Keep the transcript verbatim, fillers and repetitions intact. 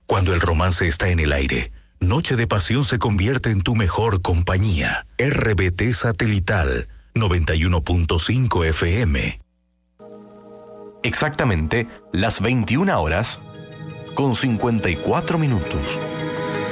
Cuando el romance está en el aire, Noche de Pasión se convierte en tu mejor compañía. R B T Satelital noventa y uno punto cinco F M. Exactamente las veintiuna horas con cincuenta y cuatro minutos.